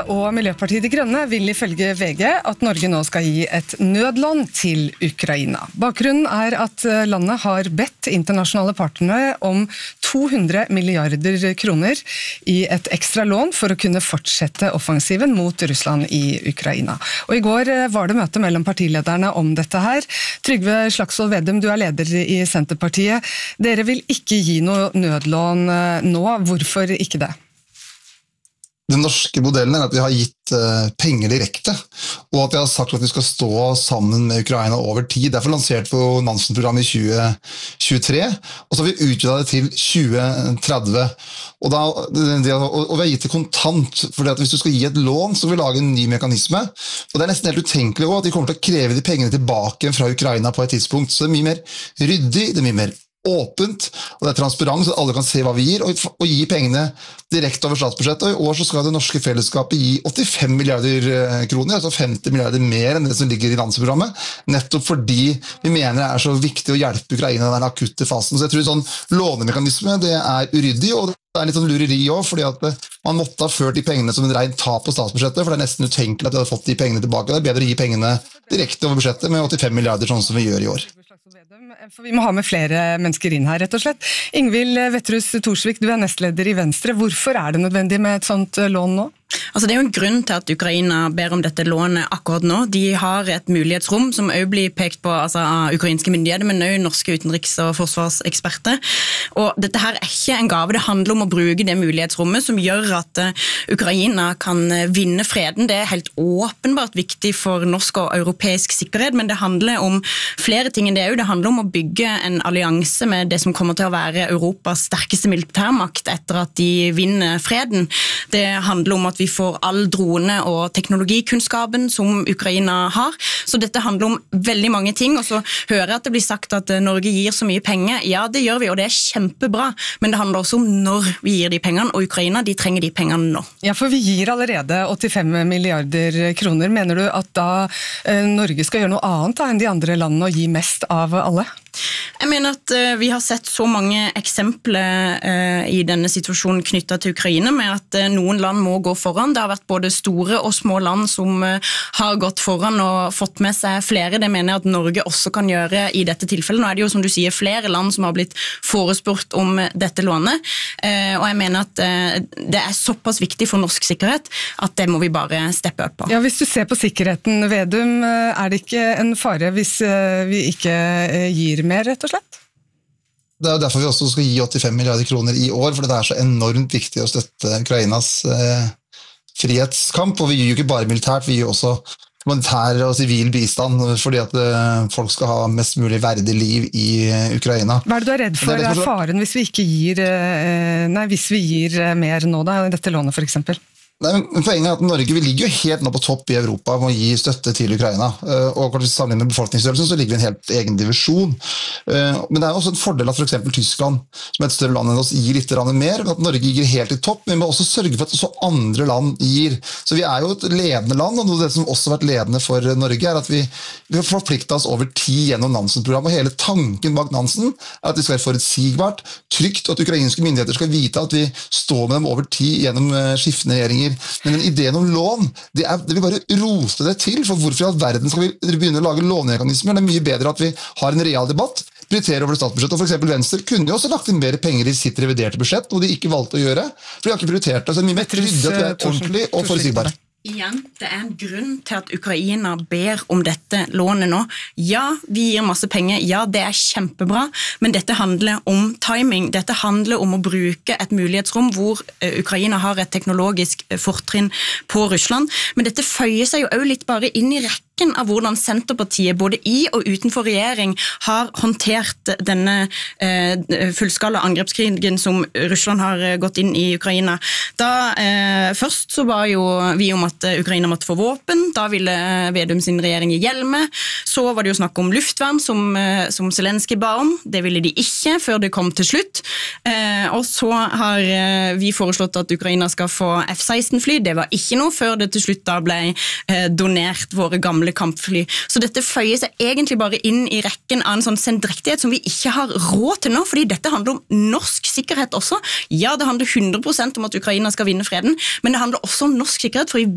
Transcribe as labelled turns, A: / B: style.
A: og Miljøpartiet De Grønne vil ifølge VG at Norge nå skal gi et nødlån til Ukraina. Bakgrunnen at landet har bedt internasjonale partnere om 200 milliarder kroner i et ekstra lån for å kunne fortsette offensiven mot Russland i Ukraina. Og i går var det møte mellom partilederne om dette her. Trygve Slagsvold Vedum, du er leder i Senterpartiet. Dere vil ikke gi noe nødlån nå. Hvorfor ikke det?
B: Den norske modellen at vi har gitt penger direkte, og at vi har sagt at vi skal stå sammen med Ukraina over tid. Derfor lanserte vi Nansen-programmet i 2023, og så har vi utvidet det til 2030. Og vi har gitt det kontant, for hvis du skal gi et lån, så vil vi lage en ny mekanisme. Og det er nesten helt utenkelig også at de kommer til å kreve de pengene tilbake fra Ukraina på et tidspunkt. Så det er mye mer ryddig, det er mye mer åpent, og det er transparent, så alle kan se hva vi gir, og gi pengene direkte over statsbudsjettet. Og i år så skal det norske fellesskapet gi 85 milliarder kroner, altså 50 milliarder mer enn det som ligger i Nansen-programmet, nettopp fordi vi mener det er så viktig å hjelpe Ukraina i den akutte fasen. Så jeg tror sånn lånemekanisme, det er uryddig, og det er litt sånn lureri også, fordi at man måtte ha ført de pengene som en rein tap på statsbudsjettet, for det er nesten utenkelig at vi hadde fått de pengene tilbake. Det er bedre å gi pengene direkte over budsjettet med 85 milliarder, sånn som vi gjør i år.
A: For vi må ha med flere mennesker inn her, rett og slett. Ingvild Wetrhus Thorsvik, du er nestleder i Venstre. Hvorfor er det nødvendig med et sånt lån nå?
C: Altså det er jo en grunn til at Ukraina ber om dette lånet akkurat nå. De har et mulighetsrom som også blir pekt på av ukrainske myndigheter, men også norske utenriks- og forsvarseksperter. Og dette her er ikke en gave, det handler om å bruke det mulighetsrommet som gjør at Ukraina kan vinne freden. Det er helt åpenbart viktig for norsk og europeisk sikkerhet, men det handler om flere ting enn det også. Det handler om å bygge en allianse med det som kommer til å være Europas sterkeste militærmakt etter at de vinner freden. Det handler om at vi får all drone- og teknologikunnskapen som Ukraina har. Så dette handler om veldig mange ting, og så hører jeg at det blir sagt at Norge gir så mye penger. Ja, det gjør vi, og det er kjempebra, men det handler også om når vi gir de pengene, og Ukraina, de trenger de pengene nå.
A: Ja, for vi gir allerede 85 milliarder kroner. Mener du at da Norge skal gjøre noe annet enn de andre landene og gi mest av alle?
C: Jeg mener at vi har sett så mange eksempler i denne situasjonen knyttet til Ukraina med at noen land må gå foran. Det har vært både store og små land som har gått foran og fått med seg flere. Det mener jeg at Norge også kan gjøre i dette tilfellet. Nå er det jo, som du sier, flere land som har blitt forespurt om dette lånet, og jeg mener at det er såpass viktig for norsk sikkerhet at det må vi bare steppe opp på.
A: Ja, hvis du ser på sikkerheten, Vedum, er det ikke en fare hvis vi ikke gir mer, rett og slett?
B: Det er derfor vi også skal gi 85 milliarder kroner i år, for det er så enormt viktig å støtte Ukrainas frihetskamp, og vi gir jo ikke bare militært, vi gir også humanitær og sivil bistand, fordi at folk skal ha mest mulig verdig liv i Ukraina.
A: Hva er det du er redd for er faren hvis vi ikke gir, hvis vi gir mer nå da, dette lånet for eksempel?
B: Nei, men poenget er at Norge vi ligger jo helt nå på topp i Europa med å gi støtte til Ukraina, og hvis vi sammenligner med befolkningsstørrelsen så ligger vi i en helt egen divisjon. Men det er også en fordel at for eksempel Tyskland, som er et større land enn oss, gir litt mer, men at Norge gir helt i topp, men vi må også sørge for at også andre land gir. Så vi er jo et ledende land, og noe av det som også har vært ledende for Norge er at vi har forpliktet oss over tid gjennom Nansen-programmet, og hele tanken bak Nansen er at det skal være forutsigbart, trygt, og at ukrainske myndigheter skal vite at vi står med dem over tid gjennom skiftende regjeringer. Men den ideen om lån, det vil bare rote det til, for hvorfor i all verden skal vi begynne å lage lånemekanismer? Det er mye bedre at vi har en real debatt, prioriterer over statsbudsjettet, og for eksempel Venstre kunne jo også lagt inn mer penger i sitt reviderte budsjett, noe de ikke valgte å gjøre, for de har ikke prioritert det, så det er mye mer ryddig at vi er ordentlig og forutsigbare.
C: Igjen, det er en grunn til at Ukraina ber om dette lånet nå. Ja, vi gir masse penger, ja, det er kjempebra, men dette handler om timing. Dette handler om å bruke et mulighetsrom hvor Ukraina har et teknologisk fortrinn på Russland, men dette føyer seg jo også litt bare inn i rekken av hvordan Senterpartiet både i og utenfor regjering har håndtert denne fullskala angrepskrigen som Russland har gått inn i Ukraina. Først så ba jo vi om at Ukraina måtte få våpen, da ville Vedum sin regjering gi hjelme, så var det jo snakk om luftvern som Zelenskyj ba om, det ville de ikke før det kom til slutt, og så har vi foreslått at Ukraina skal få F-16-fly, det var ikke noe før det til slutt da ble donert våre gamle kampfly. Så dette føyer seg egentlig bare inn i rekken av en sånn sendrektighet som vi ikke har råd til nå, fordi dette handler om norsk sikkerhet også. Ja, det handler 100% om at Ukraina skal vinne freden, men det handler også om norsk sikkerhet, for i